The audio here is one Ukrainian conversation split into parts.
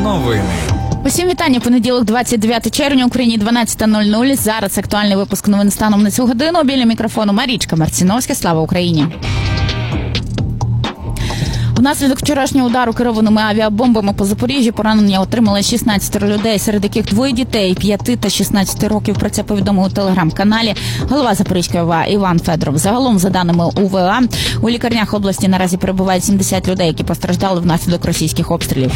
Новини. Усім вітання. Понеділок, 29 червня, Україні 12:00. Зараз актуальний випуск новин станом на цю годину. Біля мікрофону Марічка Марціновська. Слава Україні! Внаслідок вчорашнього удару керованими авіабомбами по Запоріжжі поранення отримали 16 людей, серед яких двоє дітей 5 та 16 років. Про це повідомив у телеграм-каналі голова Запорізької ОВА Іван Федоров. Загалом, за даними УВА, у лікарнях області наразі перебувають 70 людей, які постраждали внаслідок російських обстрілів.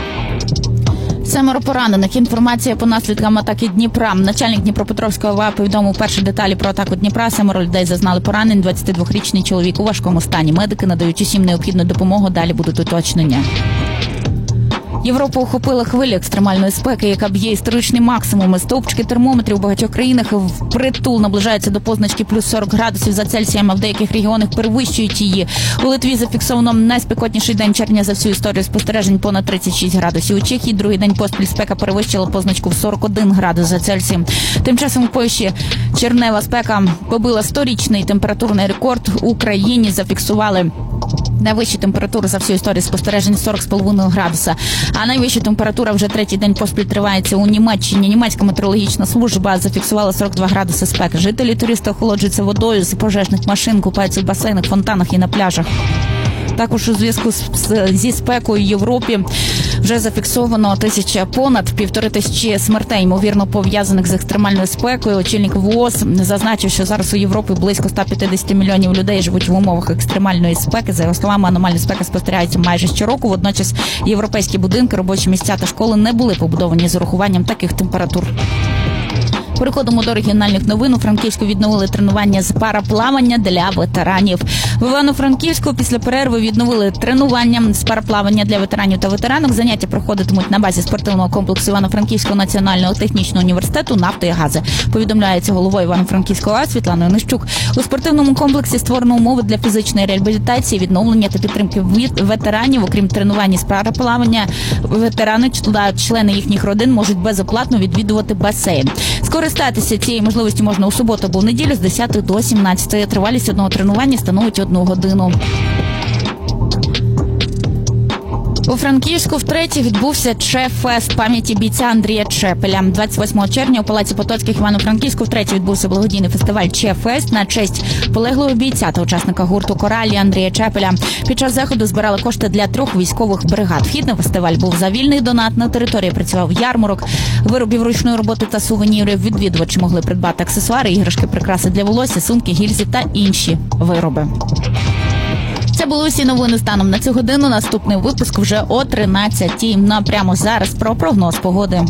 7 поранених. Інформація по наслідкам атаки Дніпра. Начальник Дніпропетровської ОВА повідомив перші деталі про атаку Дніпра. 7 людей зазнали поранень. 22-річний чоловік у важкому стані. Медики надають усім необхідну допомогу. Далі будуть уточнення. Європу охопила хвиля екстремальної спеки, яка б'є історичний максимум. Стовпчики термометрів у багатьох країнах впритул наближаються до позначки плюс 40 градусів за Цельсієм, а в деяких регіонах перевищують її. У Литві зафіксовано найспекотніший день червня за всю історію спостережень, понад 36 градусів. У Чехії другий день поспіль спека перевищила позначку в 41 градус за Цельсієм. Тим часом у Польщі червнева спека побила 100-річний температурний рекорд. У країні зафіксували найвищу температуру за всю історію спостережень 40,5 градуса. А найвища температура вже третій день поспіль тривається у Німеччині. Німецька метеорологічна служба зафіксувала 42 градуси спеки. Жителі туристи охолоджуються водою з пожежних машин, купаються в басейнах, фонтанах і на пляжах. Також у зв'язку зі спекою в Європі вже зафіксовано понад 1500 смертей, ймовірно пов'язаних з екстремальною спекою. Очільник ВООЗ зазначив, що зараз у Європі близько 150 мільйонів людей живуть в умовах екстремальної спеки. За його словами, аномальна спека спостерігається майже щороку. Водночас європейські будинки, робочі місця та школи не були побудовані з урахуванням таких температур. Переходимо до регіональних новин. У Франківську відновили тренування з параплавання для ветеранів. В Івано-Франківську після перерви відновили тренування з параплавання для ветеранів та ветеранок. Заняття проходитимуть на базі спортивного комплексу Івано-Франківського національного технічного університету «Нафти і гази». Повідомляється головою Івано-Франківського ОВА Світланою Нищук. У спортивному комплексі створено умови для фізичної реабілітації, відновлення та підтримки ветеранів. Окрім тренувань з параплавання, ветерани та члени їхніх родин можуть безоплатно відвідувати басейн. Скористатися цією можливістю можна у суботу або в неділю з 10 до 17. Тривалість одного тренування становить 1 годину. У Франківську втретє відбувся ЧЕ-фест пам'яті бійця Андрія Чепеля. 28 червня у Палаці Потоцьких Івано-Франківську втретє відбувся благодійний фестиваль ЧЕ-фест на честь полеглого бійця та учасника гурту «Коралі» Андрія Чепеля. Під час заходу збирали кошти для 3 військових бригад. Вхід на фестиваль був за вільний донат. На території працював ярмарок виробів ручної роботи та сувенірів. Відвідувачі могли придбати аксесуари, іграшки, прикраси для волосся, сумки, гільзи та інші вироби. Це були усі новини станом на цю годину. Наступний випуск вже о 13:00. Ну, прямо зараз про прогноз погоди.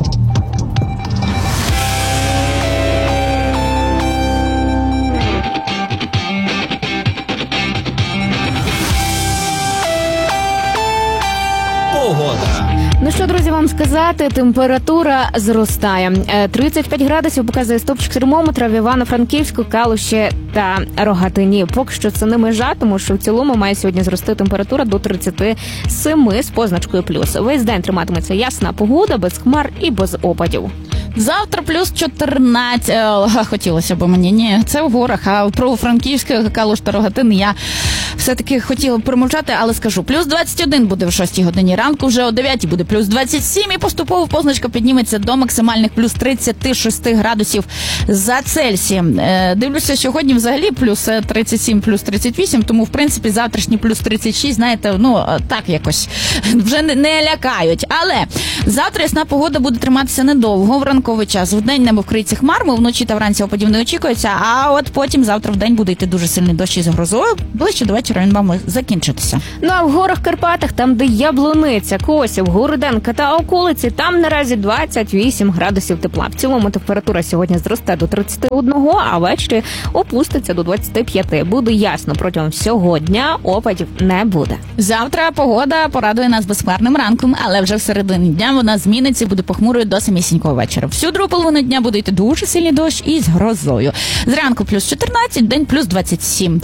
Ну що, друзі, вам сказати, температура зростає. 35 градусів показує стовпчик термометра в Івано-Франківську, Калуші та Рогатині. Поки що це не межа, тому що в цілому має сьогодні зрости температура до 37 з позначкою плюс. Весь день триматиметься ясна погода, без хмар і без опадів. Завтра плюс 14. Хотілося б мені. Ні, це в горах. А про Франківське, Калуш та Рогатин я все-таки хотіла промовчати, але скажу. Плюс 21 буде в 6 годині ранку, вже о 9 буде плюс 27 і поступово позначка підніметься до максимальних плюс 36 градусів за Цельсієм. Дивлюся, сьогодні взагалі плюс 37, плюс 38, тому в принципі завтрашні плюс 36, знаєте, ну так якось вже не лякають. Але завтра ясна погода буде триматися недовго в ранковий час. Вдень небо вкриється хмарами, вночі та вранці опадів не очікується, а от потім завтра вдень буде йти дуже сильний дощ із грозою. Ближче до вечора він має закінчитися. Ну а в горах Карпатах, там де Яблуниця, Косів, Городенка та околиці, там наразі 28 градусів тепла. В цілому температура сьогодні зросте до 31, а ввечері опуститься до 25. Буде ясно, протягом всього дня опадів не буде. Завтра погода порадує нас безхмарним ранком, але вже в середині дня вона зміниться і буде похмурою до самісінького вечора. Всю другу половину дня буде йти дуже сильний дощ із грозою. Зранку плюс 14, день плюс 27.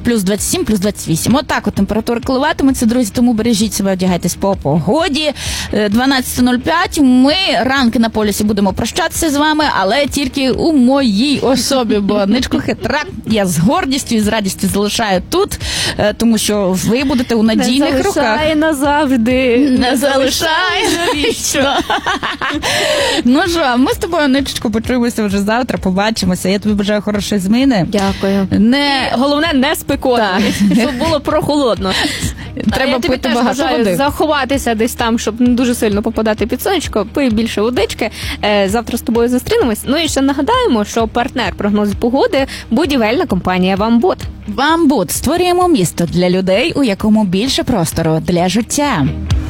плюс 27, плюс 28. Отак от температура коливатиметься, друзі, тому бережіть себе, одягайтесь по погоді. 12:05. Ми ранки на полюсі будемо прощатися з вами, але тільки у моїй особі, бо Ничку хитра я з гордістю і з радістю залишаю тут, тому що ви будете у надійних руках. Не залишай назавжди. Не залишай навіщо. Ну що, ми з тобою, Ничечко, почуємося вже завтра, побачимося. Я тобі бажаю хорошої зміни. Дякую. Головне, не спекотно, щоб було прохолодно. Треба пити багато води. Заховатися десь там, щоб не дуже сильно попадати під сонечко, пий більше водички. Завтра з тобою зустрінемось. Ну і ще нагадаємо, що партнер прогнозу погоди – будівельна компанія «Вамбот». «Вамбот» – створюємо місто для людей, у якому більше простору для життя.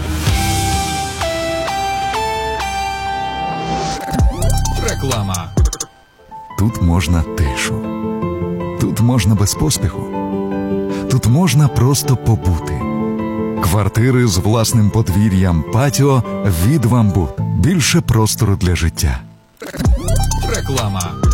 Реклама. Тут можна тишу. Тут можна без поспіху. Тут можна просто побути. Квартири з власним подвір'ям, патіо від «Вамбот». Більше простору для життя. Реклама.